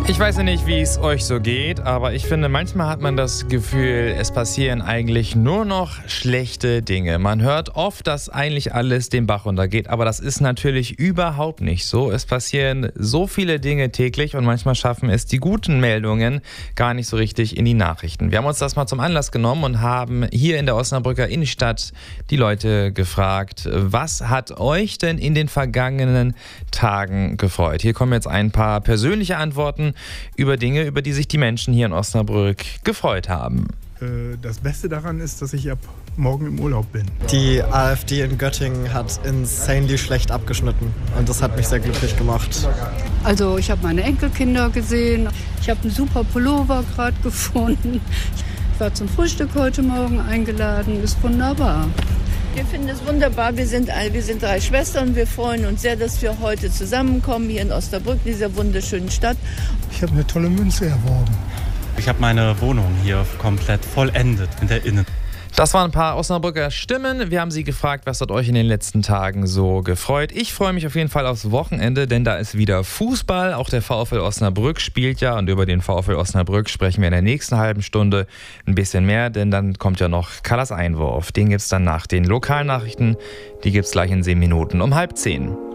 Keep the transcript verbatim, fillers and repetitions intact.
Ich weiß ja nicht, wie es euch so geht, aber ich finde, manchmal hat man das Gefühl, es passieren eigentlich nur noch schlechte Dinge. Man hört oft, dass eigentlich alles den Bach runtergeht, aber das ist natürlich überhaupt nicht so. Es passieren so viele Dinge täglich und manchmal schaffen es die guten Meldungen gar nicht so richtig in die Nachrichten. Wir haben uns das mal zum Anlass genommen und haben hier in der Osnabrücker Innenstadt die Leute gefragt, was hat euch denn in den vergangenen Tagen gefreut? Hier kommen jetzt ein paar persönliche Antworten über Dinge, über die sich die Menschen hier in Osnabrück gefreut haben. Das Beste daran ist, dass ich ab morgen im Urlaub bin. Die AfD in Göttingen hat insanely schlecht abgeschnitten und das hat mich sehr glücklich gemacht. Also ich habe meine Enkelkinder gesehen, ich habe einen super Pullover gerade gefunden. Ich war zum Frühstück heute Morgen eingeladen, ist wunderbar. Wir finden es wunderbar, wir sind, wir sind drei Schwestern und wir freuen uns sehr, dass wir heute zusammenkommen hier in Osnabrück, dieser wunderschönen Stadt. Ich habe eine tolle Münze erworben. Ich habe meine Wohnung hier komplett vollendet in der Innen. Das waren ein paar Osnabrücker Stimmen. Wir haben sie gefragt, was hat euch in den letzten Tagen so gefreut. Ich freue mich auf jeden Fall aufs Wochenende, denn da ist wieder Fußball. Auch der VfL Osnabrück spielt ja und über den VfL Osnabrück sprechen wir in der nächsten halben Stunde ein bisschen mehr, denn dann kommt ja noch Kallas Einwurf. Den gibt es dann nach den Lokalnachrichten. Die gibt es gleich in zehn Minuten um halb zehn.